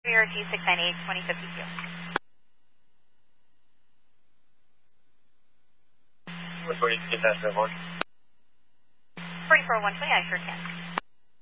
BRT 698 2052. 142, 44 120, I sure can.